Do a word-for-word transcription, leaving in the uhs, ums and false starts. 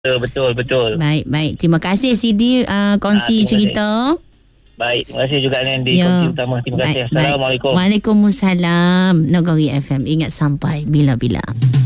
Betul, betul. Baik, baik. Terima kasih Sidi uh, kongsi Ah, terima cerita. Baik, terima kasih juga Nandy Ya. kongsi utama. Terima kasih. Baik, baik. Assalamualaikum. Waalaikumsalam. Nagari F M. Ingat sampai bila-bila.